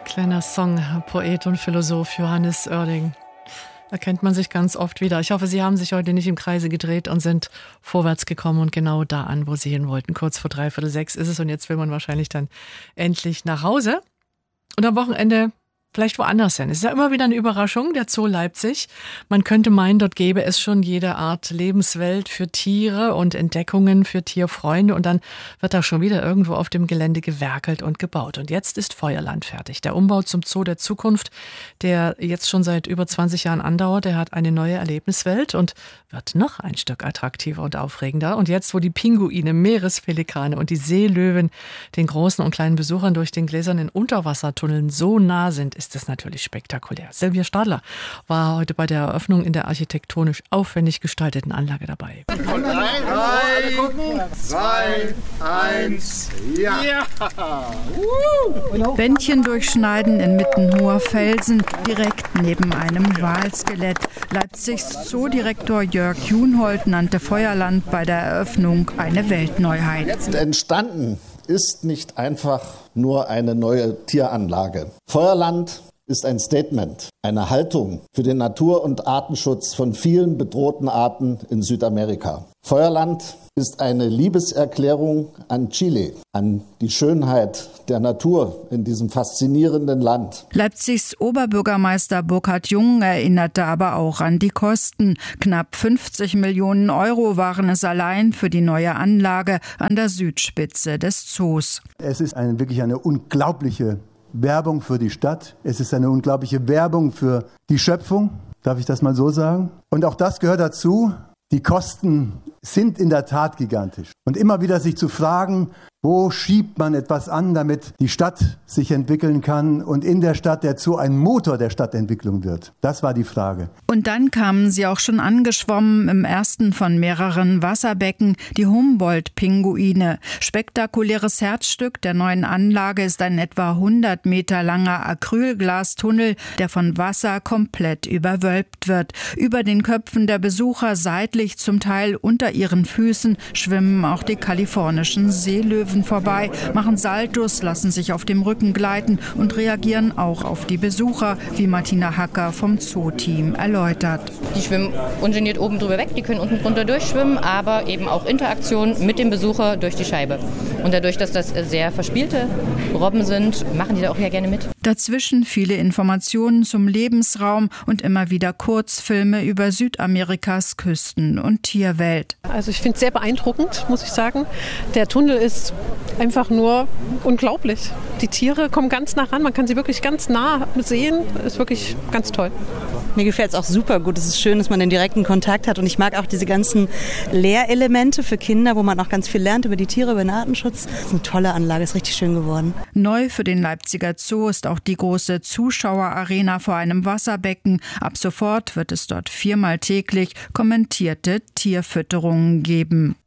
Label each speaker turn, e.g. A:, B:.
A: Kleiner Songpoet und Philosoph Johannes Oerding. Da kennt man sich ganz oft wieder. Ich hoffe, Sie haben sich heute nicht im Kreise gedreht und sind vorwärts gekommen und genau da an, wo Sie hin wollten. Kurz vor 5:45 ist es und jetzt will man wahrscheinlich dann endlich nach Hause. Und am Wochenende vielleicht woanders hin. Es ist ja immer wieder eine Überraschung, der Zoo Leipzig. Man könnte meinen, dort gäbe es schon jede Art Lebenswelt für Tiere und Entdeckungen für Tierfreunde. Und dann wird da schon wieder irgendwo auf dem Gelände gewerkelt und gebaut. Und jetzt ist Feuerland fertig. Der Umbau zum Zoo der Zukunft, der jetzt schon seit über 20 Jahren andauert, der hat eine neue Erlebniswelt und wird noch ein Stück attraktiver und aufregender. Und jetzt, wo die Pinguine, Meerespelikane und die Seelöwen den großen und kleinen Besuchern durch den gläsernen Unterwassertunneln so nah sind, ist das natürlich spektakulär. Silvia Stadler war heute bei der Eröffnung in der architektonisch aufwendig gestalteten Anlage dabei.
B: 3, 2, 1, ja!
C: Bändchen durchschneiden inmitten hoher Felsen, direkt neben einem Walskelett. Leipzigs Zoodirektor Jörg Junhold nannte Feuerland bei der Eröffnung eine Weltneuheit.
D: Entstanden ist nicht einfach nur eine neue Tieranlage. Feuerland ist ein Statement, eine Haltung für den Natur- und Artenschutz von vielen bedrohten Arten in Südamerika. Feuerland ist eine Liebeserklärung an Chile, an die Schönheit der Natur in diesem faszinierenden Land.
C: Leipzigs Oberbürgermeister Burkhard Jung erinnerte aber auch an die Kosten. Knapp 50 Millionen Euro waren es allein für die neue Anlage an der Südspitze des Zoos.
E: Es ist wirklich eine unglaubliche Werbung für die Stadt. Es ist eine unglaubliche Werbung für die Schöpfung, darf ich das mal so sagen. Und auch das gehört dazu. Die Kosten sind in der Tat gigantisch. Und immer wieder sich zu fragen, wo schiebt man etwas an, damit die Stadt sich entwickeln kann und in der Stadt der Zoo ein Motor der Stadtentwicklung wird. Das war die Frage.
C: Und dann kamen sie auch schon angeschwommen im ersten von mehreren Wasserbecken, die Humboldt-Pinguine. Spektakuläres Herzstück der neuen Anlage ist ein etwa 100 Meter langer Acrylglastunnel, der von Wasser komplett überwölbt wird. Über den Köpfen der Besucher, seitlich zum Teil unter ihren Füßen, schwimmen auch die kalifornischen Seelöwen vorbei, machen Saltos, lassen sich auf dem Rücken gleiten und reagieren auch auf die Besucher, wie Martina Hacker vom Zoo-Team erläutert.
F: Die schwimmen ungeniert oben drüber weg, die können unten drunter durchschwimmen, aber eben auch Interaktion mit dem Besucher durch die Scheibe. Und dadurch, dass das sehr verspielte Robben sind, machen die da auch ja gerne mit.
C: Dazwischen viele Informationen zum Lebensraum und immer wieder Kurzfilme über Südamerikas Küsten- und Tierwelt.
G: Also ich finde es sehr beeindruckend, muss ich sagen. Der Tunnel ist einfach nur unglaublich. Die Tiere kommen ganz nah ran, man kann sie wirklich ganz nah sehen. Ist wirklich ganz toll.
H: Mir gefällt es auch super gut. Es ist schön, dass man den direkten Kontakt hat. Und ich mag auch diese ganzen Lehrelemente für Kinder, wo man auch ganz viel lernt über die Tiere, über den Artenschutz. Das ist eine tolle Anlage, ist richtig schön geworden.
C: Neu für den Leipziger Zoo ist auch die große Zuschauerarena vor einem Wasserbecken. Ab sofort wird es dort 4-mal täglich kommentierte Tierfütterungen geben.